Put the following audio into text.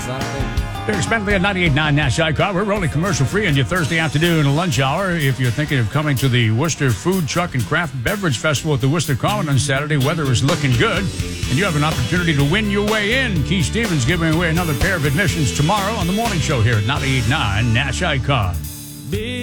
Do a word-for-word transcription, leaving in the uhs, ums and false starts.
Derek Bentley at ninety-eight point nine Nash Icon. We're rolling commercial-free on your Thursday afternoon lunch hour. If you're thinking of coming to the Worcester Food, Truck, and Craft Beverage Festival at the Worcester Common on Saturday, weather is looking good, and you have an opportunity to win your way in. Keith Stevens giving away another pair of admissions tomorrow on the morning show here at ninety-eight point nine Nash Icon.